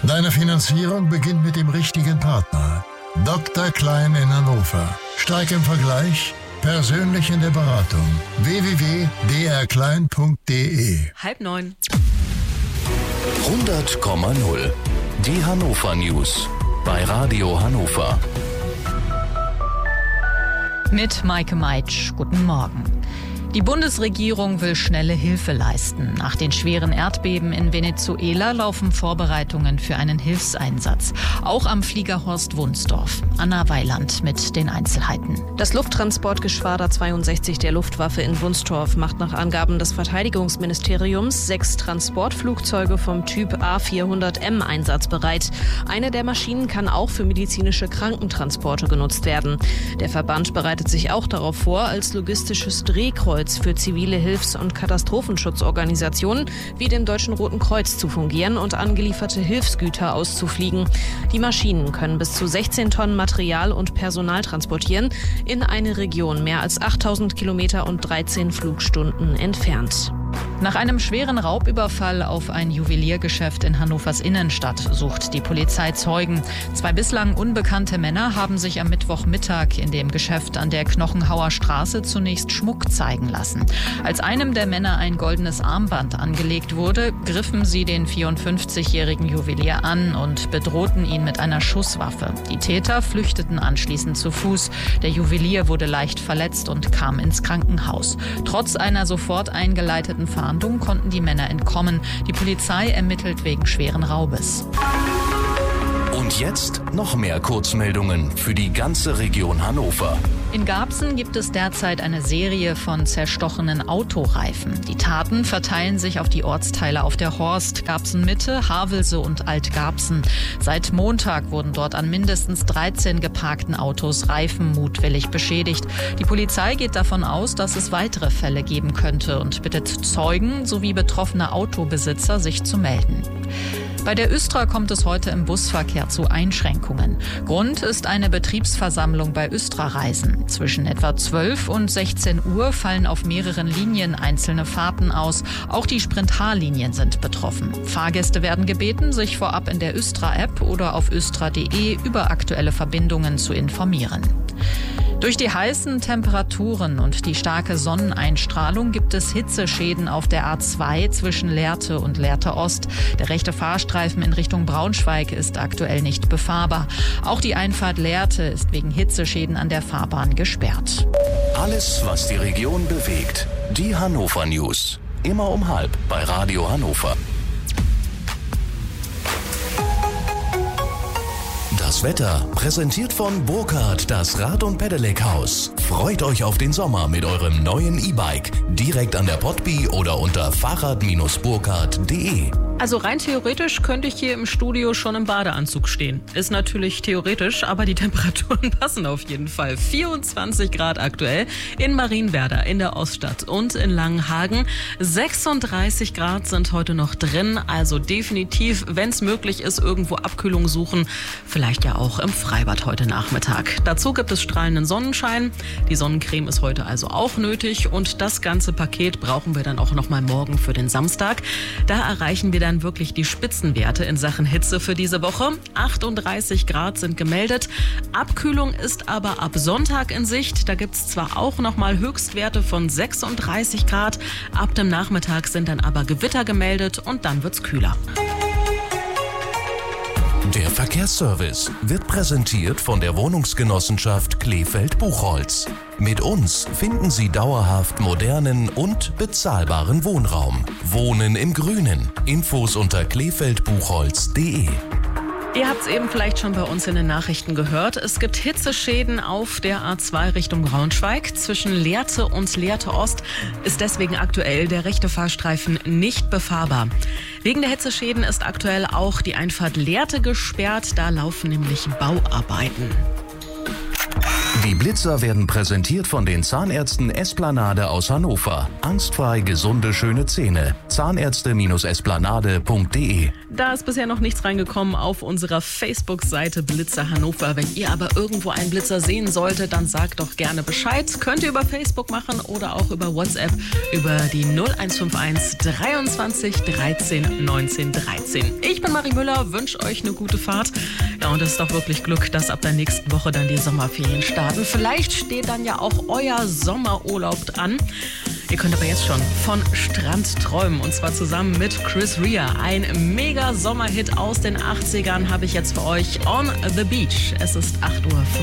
Deine Finanzierung beginnt mit dem richtigen Partner. Dr. Klein in Hannover. Stark im Vergleich, persönlich in der Beratung. www.drklein.de 8:30. 100,0. Die Hannover News bei Radio Hannover. Mit Maike Meitsch. Guten Morgen. Die Bundesregierung will schnelle Hilfe leisten. Nach den schweren Erdbeben in Venezuela laufen Vorbereitungen für einen Hilfseinsatz. Auch am Flieger Horst Wunsdorf. Anna Weiland mit den Einzelheiten. Das Lufttransportgeschwader 62 der Luftwaffe in Wunsdorf macht nach Angaben des Verteidigungsministeriums 6 Transportflugzeuge vom Typ A400M einsatzbereit. Eine der Maschinen kann auch für medizinische Krankentransporte genutzt werden. Der Verband bereitet sich auch darauf vor, als logistisches Drehkreuz für zivile Hilfs- und Katastrophenschutzorganisationen wie dem Deutschen Roten Kreuz zu fungieren und angelieferte Hilfsgüter auszufliegen. Die Maschinen können bis zu 16 Tonnen Material und Personal transportieren, in eine Region mehr als 8000 Kilometer und 13 Flugstunden entfernt. Nach einem schweren Raubüberfall auf ein Juweliergeschäft in Hannovers Innenstadt sucht die Polizei Zeugen. 2 bislang unbekannte Männer haben sich am Mittwochmittag in dem Geschäft an der Knochenhauer Straße zunächst Schmuck zeigen lassen. Als einem der Männer ein goldenes Armband angelegt wurde, griffen sie den 54-jährigen Juwelier an und bedrohten ihn mit einer Schusswaffe. Die Täter flüchteten anschließend zu Fuß. Der Juwelier wurde leicht verletzt und kam ins Krankenhaus. Trotz einer sofort eingeleiteten Fahndung konnten die Männer entkommen. Die Polizei ermittelt wegen schweren Raubes. Und jetzt noch mehr Kurzmeldungen für die ganze Region Hannover. In Garbsen gibt es derzeit eine Serie von zerstochenen Autoreifen. Die Taten verteilen sich auf die Ortsteile auf der Horst, Garbsen-Mitte, Havelse und Alt-Garbsen. Seit Montag wurden dort an mindestens 13 geparkten Autos Reifen mutwillig beschädigt. Die Polizei geht davon aus, dass es weitere Fälle geben könnte und bittet Zeugen sowie betroffene Autobesitzer, sich zu melden. Bei der Östra kommt es heute im Busverkehr zu Einschränkungen. Grund ist eine Betriebsversammlung bei Östra-Reisen. Zwischen etwa 12 und 16 Uhr fallen auf mehreren Linien einzelne Fahrten aus. Auch die Sprint-H-Linien sind betroffen. Fahrgäste werden gebeten, sich vorab in der Östra-App oder auf östra.de über aktuelle Verbindungen zu informieren. Durch die heißen Temperaturen und die starke Sonneneinstrahlung gibt es Hitzeschäden auf der A2 zwischen Lehrte und Lehrte Ost. Der rechte Fahrstreifen in Richtung Braunschweig ist aktuell nicht befahrbar. Auch die Einfahrt Lehrte ist wegen Hitzeschäden an der Fahrbahn gesperrt. Alles, was die Region bewegt. Die Hannover News. Immer um 12:30 bei Radio Hannover. Das Wetter präsentiert von Burkhardt, das Rad- und Pedelec-Haus. Freut euch auf den Sommer mit eurem neuen E-Bike. Direkt an der Potby oder unter fahrrad-burkhardt.de. Also rein theoretisch könnte ich hier im Studio schon im Badeanzug stehen. Ist natürlich theoretisch, aber die Temperaturen passen auf jeden Fall. 24 Grad aktuell in Marienwerder, in der Oststadt und in Langenhagen. 36 Grad sind heute noch drin. Also definitiv, wenn es möglich ist, irgendwo Abkühlung suchen. Vielleicht ja auch im Freibad heute Nachmittag. Dazu gibt es strahlenden Sonnenschein. Die Sonnencreme ist heute also auch nötig. Und das ganze Paket brauchen wir dann auch noch mal morgen für den Samstag. Da erreichen wir dann wirklich die Spitzenwerte in Sachen Hitze für diese Woche. 38 Grad sind gemeldet. Abkühlung ist aber ab Sonntag in Sicht. Da gibt es zwar auch noch mal Höchstwerte von 36 Grad. Ab dem Nachmittag sind dann aber Gewitter gemeldet und dann wird's kühler. Der Verkehrsservice wird präsentiert von der Wohnungsgenossenschaft Kleefeld-Buchholz. Mit uns finden Sie dauerhaft modernen und bezahlbaren Wohnraum. Wohnen im Grünen. Infos unter kleefeldbuchholz.de. Ihr habt es eben vielleicht schon bei uns in den Nachrichten gehört. Es gibt Hitzeschäden auf der A2 Richtung Braunschweig. Zwischen Lehrte und Lehrte Ost ist deswegen aktuell der rechte Fahrstreifen nicht befahrbar. Wegen der Hitzeschäden ist aktuell auch die Einfahrt Lehrte gesperrt. Da laufen nämlich Bauarbeiten. Die Blitzer werden präsentiert von den Zahnärzten Esplanade aus Hannover. Angstfrei gesunde, schöne Zähne. Zahnärzte-esplanade.de. Da ist bisher noch nichts reingekommen auf unserer Facebook-Seite Blitzer Hannover. Wenn ihr aber irgendwo einen Blitzer sehen solltet, dann sagt doch gerne Bescheid. Könnt ihr über Facebook machen oder auch über WhatsApp über die 0151 23 13 19 13. Ich bin Marie Müller, wünsche euch eine gute Fahrt. Ja, und es ist doch wirklich Glück, dass ab der nächsten Woche dann die Sommerferien starten. Vielleicht steht dann ja auch euer Sommerurlaub an. Ihr könnt aber jetzt schon von Strand träumen, und zwar zusammen mit Chris Rea. Ein mega Sommerhit aus den 80ern habe ich jetzt für euch, On the Beach. Es ist 8:05 Uhr.